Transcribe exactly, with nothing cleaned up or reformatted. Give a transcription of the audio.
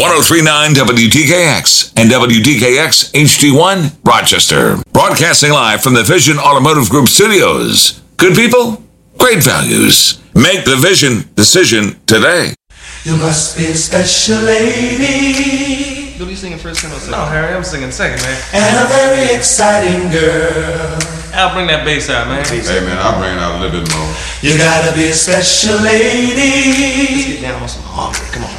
oh three point nine W T K X and W T K X H D one, Rochester. Broadcasting live from the Vision Automotive Group studios. Good people, great values. Make the Vision decision today. You must be a special lady. You'll be singing first and second. No, Harry, I'm singing second, man. And a very exciting girl. I'll bring that bass out, man. Hey, man, I'll bring it out a little bit more. You gotta be a special lady. Let's get down on some harmony. Come on.